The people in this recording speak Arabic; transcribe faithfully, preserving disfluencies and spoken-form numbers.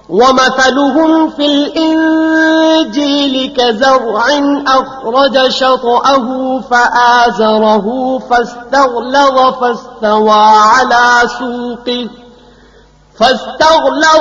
ومثلهم في الإنجيل كزرع أخرج شطأه فآزره فاستغلظ فاستوى على سوقه فاستغلظ